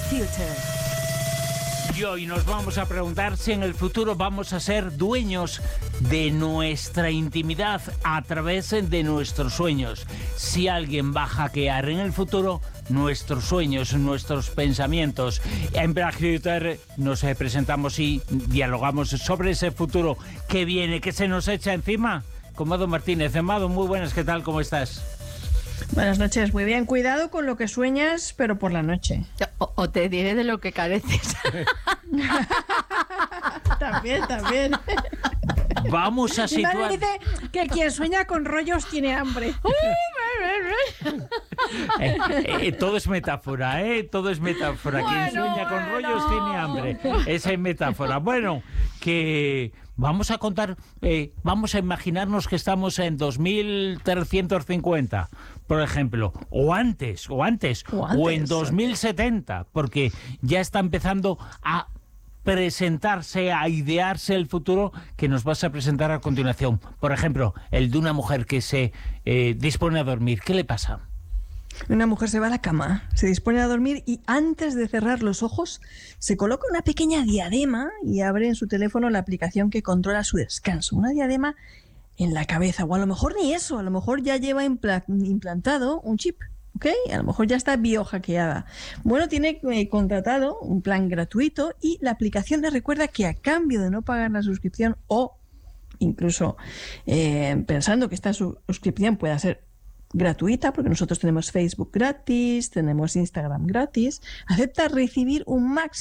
Future. Y hoy nos vamos a preguntar si en el futuro vamos a ser dueños de nuestra intimidad a través de nuestros sueños. Si alguien va a hackear en el futuro nuestros sueños, nuestros pensamientos. En Black Future nos presentamos y dialogamos sobre ese futuro que viene, que se nos echa encima. Con Mado Martínez. Mado, muy buenas, ¿qué tal? ¿Cómo estás? Buenas noches, muy bien. Cuidado con lo que sueñas, pero por la noche. O te diré de lo que careces. También. Vamos a Mi madre situar... dice que quien sueña con rollos tiene hambre. Todo es metáfora, Todo es metáfora. Quien sueña con rollos tiene hambre. Esa es metáfora. Bueno, que vamos a contar, vamos a imaginarnos que estamos en 2350, por ejemplo, o antes, o en 2070, porque ya está empezando a presentarse, a idearse el futuro que nos vas a presentar a continuación. Por ejemplo, el de una mujer que se dispone a dormir. ¿Qué le pasa? Una mujer se va a la cama, se dispone a dormir y antes de cerrar los ojos se coloca una pequeña diadema y abre en su teléfono la aplicación que controla su descanso. Una diadema en la cabeza, o a lo mejor ni eso, a lo mejor ya lleva implantado un chip. ¿Ok? A lo mejor ya está biohackeada. Bueno, tiene contratado un plan gratuito y la aplicación le recuerda que a cambio de no pagar la suscripción o incluso pensando que esta suscripción pueda ser gratuita, porque nosotros tenemos Facebook gratis, tenemos Instagram gratis, acepta recibir un máximo